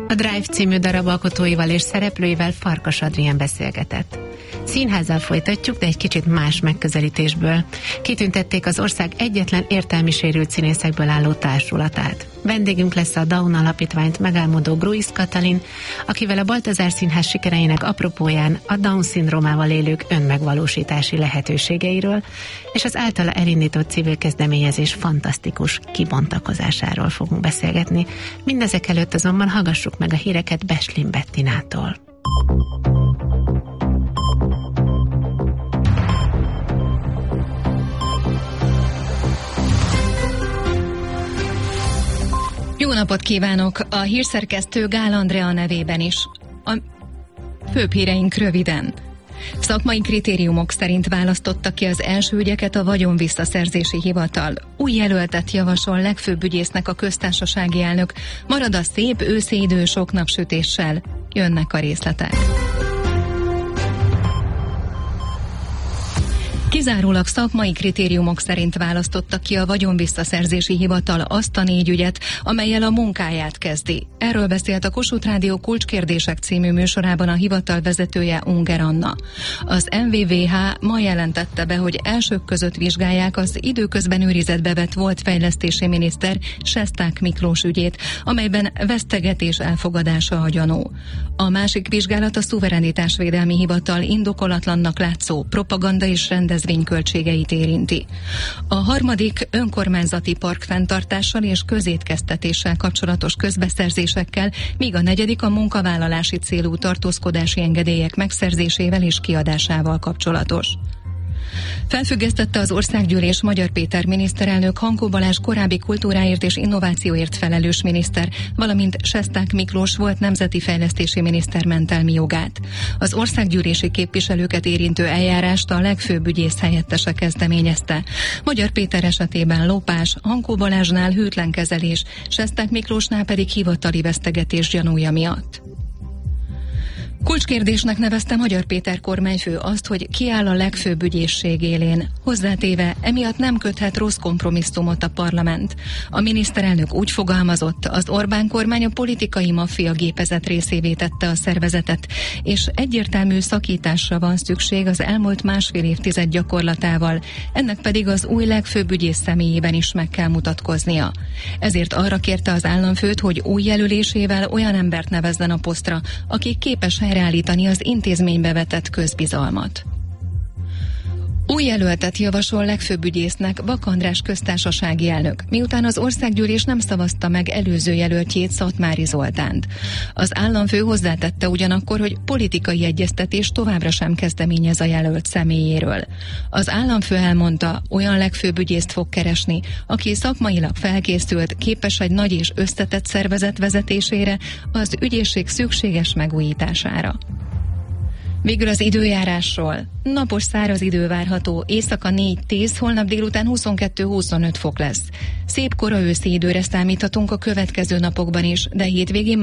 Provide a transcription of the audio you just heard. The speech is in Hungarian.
A Drive című darab alkotóival és szereplőivel Farkas Adrián beszélgetett. Színházzal folytatjuk, de egy kicsit más megközelítésből. Kitüntették az ország egyetlen értelmi sérült színészekből álló társulatát. Vendégünk lesz a Down Alapítványt megálmodó Gruisz Katalin, akivel a Baltazár Színház sikereinek apropóján a Down-szindrómával élők önmegvalósítási lehetőségeiről és az általa elindított civil kezdeményezés fantasztikus kibontakozásáról fogunk beszélgetni. Mindezek előtt azonban hallgassuk meg a híreket Beslin Bettinától. Jó napot kívánok! A hírszerkesztő Gál Andrea nevében is. A főbb híreink röviden. Szakmai kritériumok szerint választotta ki az első ügyeket a Vagyonvisszaszerzési Hivatal. Új jelöltet javasol legfőbb ügyésznek a köztársasági elnök. Marad a szép őszi idő sok napsütéssel. Jönnek a részletek. Kizárólag szakmai kritériumok szerint választotta ki a Vagyonvisszaszerzési Hivatal azt a 4 ügyet, amellyel a munkáját kezdi. Erről beszélt a Kossuth Rádió Kulcskérdések című műsorában a hivatal vezetője, Unger Anna. Az MVVH ma jelentette be, hogy elsők között vizsgálják az időközben őrizetbe vett volt fejlesztési miniszter Sesták Miklós ügyét, amelyben vesztegetés elfogadása a gyanú. A másik vizsgálat a Szuverenitásvédelmi Hivatal indokolatlannak látszó propaganda és rendezvényköltségeit érinti. A harmadik önkormányzati parkfenntartással és közétkeztetéssel kapcsolatos közbeszerzésekkel, míg a negyedik a munkavállalási célú tartózkodási engedélyek megszerzésével és kiadásával kapcsolatos. Felfüggesztette az Országgyűlés Magyar Péter miniszterelnök Hankó Balázs korábbi kultúráért és innovációért felelős miniszter, valamint Sesták Miklós volt nemzeti fejlesztési miniszter mentelmi jogát. Az országgyűlési képviselőket érintő eljárást a legfőbb ügyész helyettese kezdeményezte. Magyar Péter esetében lopás, Hankó Balázsnál hűtlen kezelés, Sesták Miklósnál pedig hivatali vesztegetés gyanúja miatt. Kulcskérdésnek nevezte Magyar Péter kormányfő azt, hogy kiáll a legfőbb ügyészség élén. Hozzátéve, emiatt nem köthet rossz kompromisszumot a parlament. A miniszterelnök úgy fogalmazott, az Orbán kormány a politikai maffia gépezet részévé tette a szervezetet, és egyértelmű szakításra van szükség az elmúlt másfél évtized gyakorlatával, ennek pedig az új legfőbb ügyész személyében is meg kell mutatkoznia. Ezért arra kérte az államfőt, hogy új jelölésével olyan embert nevezzen a posztra, aki képes helyreállítani az intézménybe vetett közbizalmat. Új jelöltet javasol legfőbb ügyésznek Bak András köztársasági elnök, miután az országgyűlés nem szavazta meg előző jelöltjét, Szatmári Zoltánt. Az államfő hozzátette ugyanakkor, hogy politikai egyeztetés továbbra sem kezdeményez a jelölt személyéről. Az államfő elmondta, olyan legfőbb ügyészt fog keresni, aki szakmailag felkészült, képes egy nagy és összetett szervezet vezetésére, az ügyészség szükséges megújítására. Végül az időjárásról. Napos száraz idő várható, éjszaka 4-10, holnap délután 22-25 fok lesz. Szép kora őszi időre számíthatunk a következő napokban is, de hétvégén